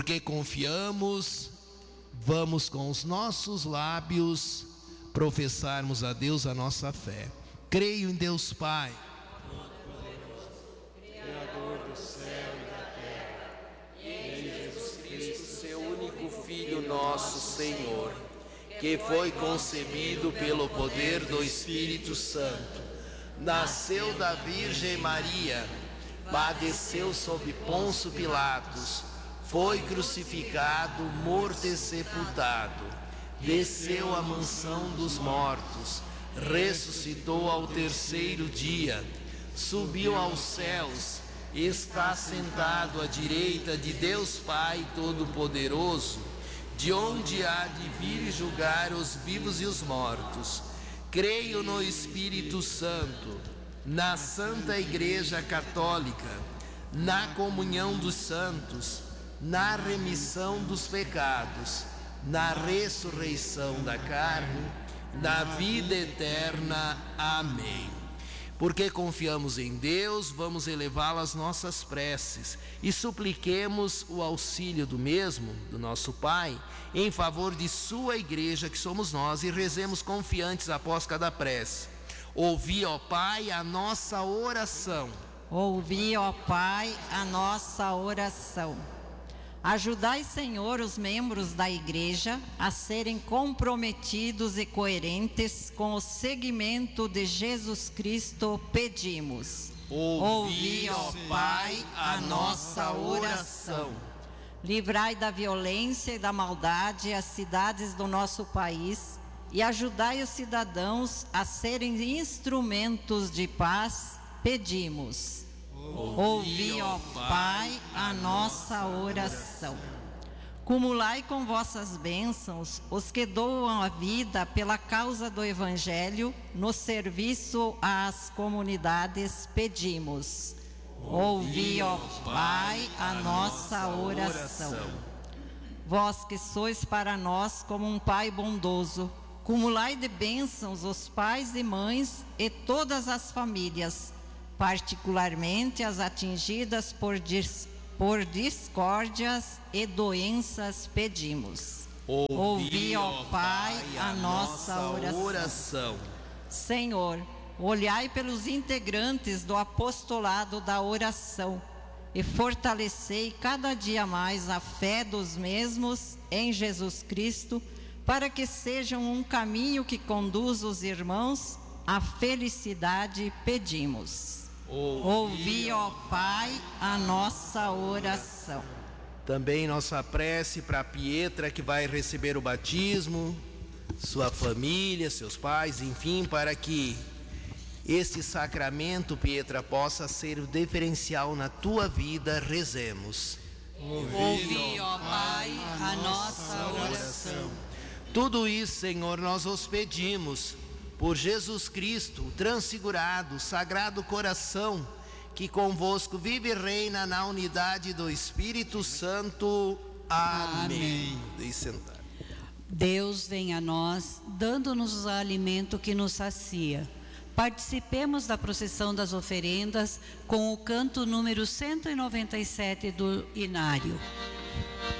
Porque confiamos, vamos com os nossos lábios professarmos a Deus a nossa fé. Creio em Deus Pai, Criador do céu e da terra, e em Jesus Cristo, seu único Filho, nosso Senhor, que foi concebido pelo poder do Espírito Santo, nasceu da Virgem Maria, padeceu sob Pôncio Pilatos, foi crucificado, morto e sepultado, desceu à mansão dos mortos, ressuscitou ao terceiro dia, subiu aos céus, está sentado à direita de Deus Pai Todo-Poderoso, de onde há de vir julgar os vivos e os mortos. Creio no Espírito Santo, na Santa Igreja Católica, na comunhão dos santos, na remissão dos pecados, na ressurreição da carne, na vida eterna. Amém. Porque confiamos em Deus, vamos elevá-lo às nossas preces e supliquemos o auxílio do mesmo, do nosso Pai, em favor de sua igreja, que somos nós, e rezemos confiantes após cada prece. Ouvi, ó Pai, a nossa oração. Ouvi, ó Pai, a nossa oração. Ajudai, Senhor, os membros da Igreja a serem comprometidos e coerentes com o seguimento de Jesus Cristo, pedimos. Ouvi, ó Pai, a nossa oração. Livrai da violência e da maldade as cidades do nosso país e ajudai os cidadãos a serem instrumentos de paz, pedimos. Ouvi, ó Pai, a nossa oração. Cumulai com vossas bênçãos os que doam a vida pela causa do Evangelho no serviço às comunidades, pedimos. Ouvi, ó Pai, a nossa oração. Vós que sois para nós como um Pai bondoso, cumulai de bênçãos os pais e mães e todas as famílias, particularmente as atingidas por discórdias e doenças, pedimos. Ouvi, ó Pai, a nossa oração. Senhor, olhai pelos integrantes do apostolado da oração e fortalecei cada dia mais a fé dos mesmos em Jesus Cristo, para que sejam um caminho que conduz os irmãos à felicidade, pedimos. Ouvi, ó Pai, a nossa oração. Também nossa prece para a Pietra, que vai receber o batismo, sua família, seus pais, enfim, para que este sacramento, Pietra, possa ser o diferencial na tua vida. Rezemos. Ouvi, ó Pai, a nossa oração. Tudo isso, Senhor, nós os pedimos por Jesus Cristo, o transfigurado, Sagrado Coração, que convosco vive e reina na unidade do Espírito Santo. Amém. Deixe sentar. Deus vem a nós, dando-nos o alimento que nos sacia. Participemos da procissão das oferendas com o canto número 197 do Inário.